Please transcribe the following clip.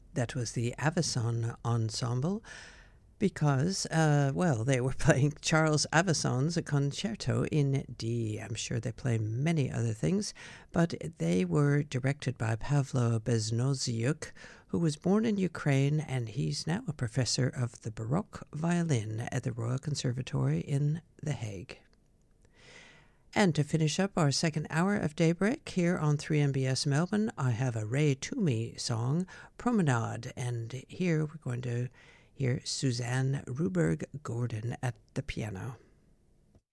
That was the Avison Ensemble because, they were playing Charles Avison's Concerto in D. I'm sure they play many other things, but they were directed by Pavlo Beznoziuk, who was born in Ukraine, and he's now a professor of the Baroque violin at the Royal Conservatory in The Hague. And to finish up our second hour of Daybreak here on 3MBS Melbourne, I have a Ray Toomey song, Promenade, and here we're going to hear Suzanne Ruberg-Gordon at the piano.